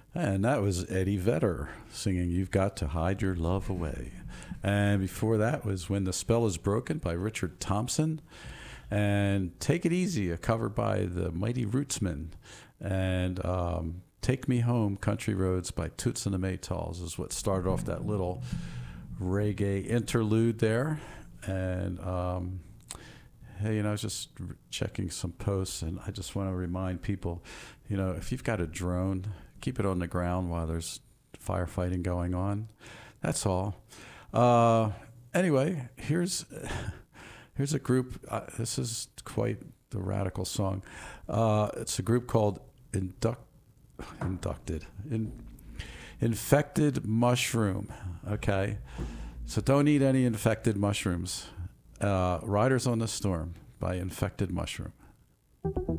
And that was Eddie Vedder singing You've Got to Hide Your Love Away. And before that was When the Spell Is Broken by Richard Thompson. And Take It Easy, a cover by the Mighty Rootsmen. And Take Me Home, Country Roads by Toots and the Maytals is what started off that little reggae interlude there. And hey, I was just checking some posts, and I just want to remind people, if you've got a drone, keep it on the ground while there's firefighting going on. That's all. Anyway, here's a group. This is quite the radical song. It's a group called Infected Mushroom. Okay, so don't eat any infected mushrooms. Riders on the Storm by Infected Mushroom.